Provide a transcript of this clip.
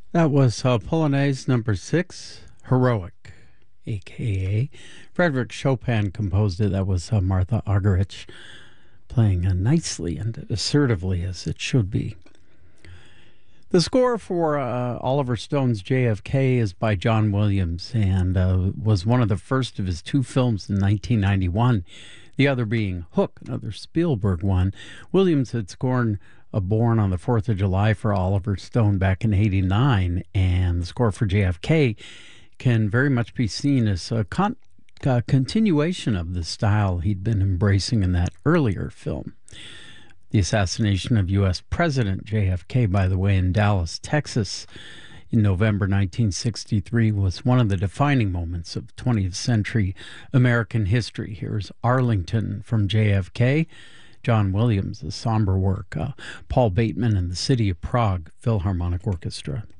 That was Polonaise number 6, Heroic, aka Frederick Chopin composed it. That was Martha Argerich playing nicely and assertively as it should be. The score for Oliver Stone's JFK is by John Williams and was one of the first of his two films in 1991, the other being Hook, another Spielberg one. Williams had scored Born on the 4th of July for Oliver Stone back in '89, and the score for JFK can very much be seen as a continuation of the style he'd been embracing in that earlier film. The assassination of U.S. President JFK, by the way, in Dallas, Texas, in November 1963 was one of the defining moments of 20th century American history. Here's Arlington from JFK, John Williams, the somber work, Paul Bateman and the City of Prague Philharmonic Orchestra.